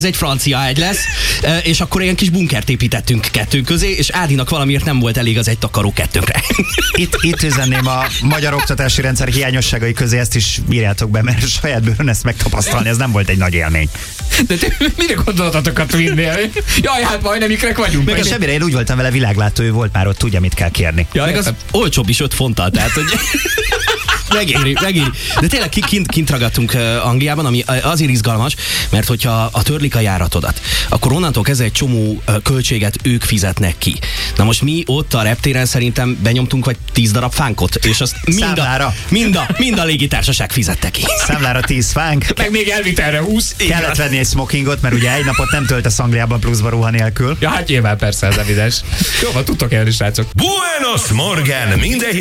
Ez egy francia egy lesz, és akkor ilyen kis bunkert építettünk kettő közé, és Ádinak valamiért nem volt elég az egy takaró kettőnkre. Itt üzenném a magyar oktatási rendszer hiányosságai közé, ezt is írjátok be, mert saját bőrön ezt megtapasztalni, ez nem volt egy nagy élmény. De mire gondolatokat vinnél? Jaj, hát majdnem ikrek vagyunk. Még a semmire, én úgy voltam vele, világlátó, ő volt már ott, tudja, mit kell kérni. Ja, meg az olcsóbb is 5 fonttal, tehát hogy... Megéri. De tényleg kint ragadtunk Angliában, ami azért izgalmas, mert hogyha törlik a járatodat, akkor onnantól kezdve egy csomó költséget ők fizetnek ki. Na most mi ott a reptéren szerintem benyomtunk vagy 10 darab fánkot, és azt mind a légitársaság fizette ki. Számlára 10 fánk. Meg még elvitelre 20. Kellett venni egy smokingot, mert ugye egy napot nem töltesz Angliában pluszba ruha nélkül. Ja, hát nyilván persze, ez evidens. Jó, van, tudtok élni, srácok. Buenos Morgen, minden